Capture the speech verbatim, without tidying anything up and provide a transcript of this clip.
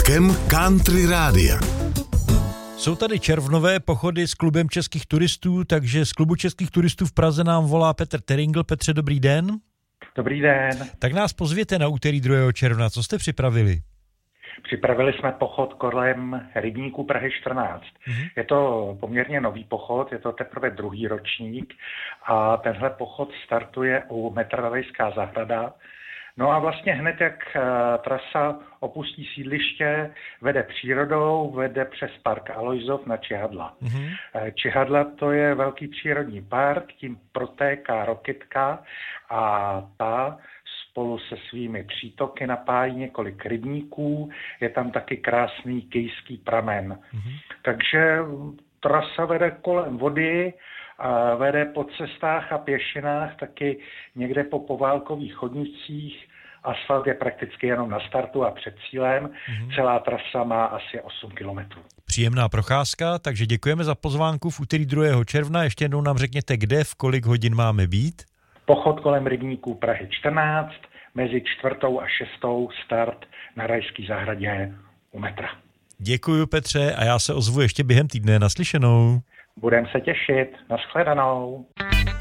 začátkem Country Rádia. Jsou tady červnové pochody s klubem českých turistů, takže z klubu českých turistů v Praze nám volá Petr Teringl. Petře, dobrý den. Dobrý den. Tak nás pozvěte na úterý druhého června. Co jste připravili? Připravili jsme pochod kolem rybníku Prahy čtrnáct. Mm-hmm. Je to poměrně nový pochod, je to teprve druhý ročník a tenhle pochod startuje u Metralejská zahrada. No a vlastně hned, jak uh, trasa opustí sídliště, vede přírodou, vede přes park Alojzov na Čihadla. Mm-hmm. Uh, Čihadla to je velký přírodní park, tím protéká Rokytka a ta spolu se svými přítoky napájí několik rybníků, je tam taky krásný kejský pramen. Mm-hmm. Takže trasa vede kolem vody, a vede po cestách a pěšinách, taky někde po poválkových chodnicích. Asfalt je prakticky jenom na startu a před cílem. Mm-hmm. Celá trasa má asi osm kilometrů. Příjemná procházka, takže děkujeme za pozvánku v úterý druhého června. Ještě jednou nám řekněte, kde, v kolik hodin máme být? Pochod kolem rybníků Prahy čtrnáct, mezi čtvrtou a šestou start na Rajské zahradě u metra. Děkuju, Petře, a já se ozvu ještě během týdne. Naslyšenou. Budeme se těšit. Nashledanou.